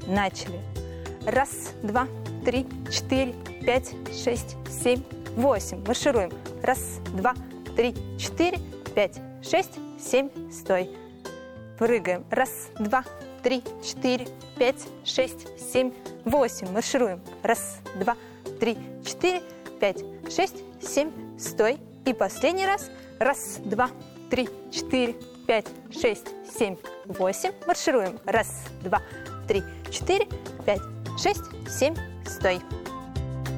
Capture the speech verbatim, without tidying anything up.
Начали. Раз, два, три, четыре, пять, шесть, семь, восемь. Маршируем. Раз, два, три, четыре, пять, шесть, семь. Стой. Прыгаем. Раз, два, три, четыре, пять, шесть, семь, восемь. Маршируем. Раз, два, три, четыре, пять, шесть, семь. Стой. И последний раз. Раз, два, три, четыре, пять, шесть, семь, восемь. Маршируем. Раз, два, три, четыре, пять, шесть, семь. Стой.